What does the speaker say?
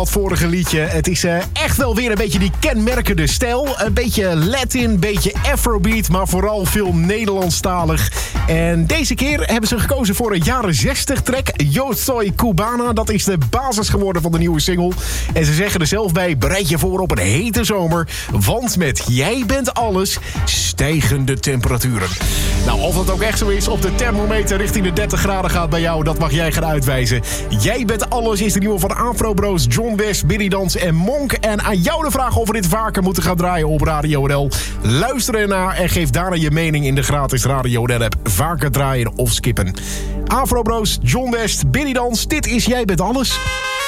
Het vorige liedje. Het is echt wel weer een beetje die kenmerkende stijl. Een beetje Latin, een beetje Afrobeat, maar vooral veel Nederlandstalig. En deze keer hebben ze gekozen voor een jaren 60 track. Yo Soy Cubana, dat is de basis geworden van de nieuwe single. En ze zeggen er zelf bij, bereid je voor op een hete zomer. Want met Jij bent alles stijgen de temperaturen. Nou, of dat ook echt zo is, of de thermometer richting de 30 graden gaat bij jou, dat mag jij gaan uitwijzen. Jij bent alles is de nieuwe van Afro Bros, John West, Billy Dans en Monk. En aan jou de vraag of we dit vaker moeten gaan draaien op Radio NL. Luister ernaar en geef daarna je mening in de gratis Radio NL app. Vaker draaien of skippen. Afro Bros, John West, Billy Dans, dit is Jij bent alles.